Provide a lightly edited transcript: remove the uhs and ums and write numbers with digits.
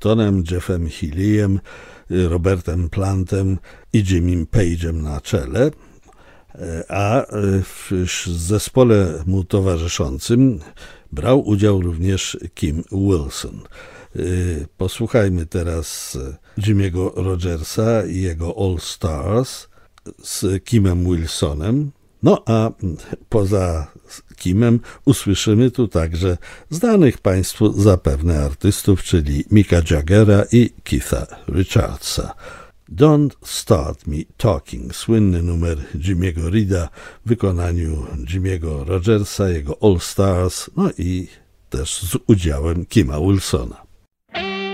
Claptonem, Jeffem Healey'em, Robertem Plantem i Jimmym Page'em na czele, a w zespole mu towarzyszącym brał udział również Kim Wilson. Posłuchajmy teraz Jimmy'ego Rogersa i jego All Stars z Kimem Wilsonem. No a poza Kimem usłyszymy tu także znanych Państwu zapewne artystów, czyli Micka Jaggera i Keitha Richardsa. Don't Start Me Talking, słynny numer Jimmy'ego Reeda w wykonaniu Jimmy'ego Rogersa, jego All Stars, no i też z udziałem Kima Wilsona.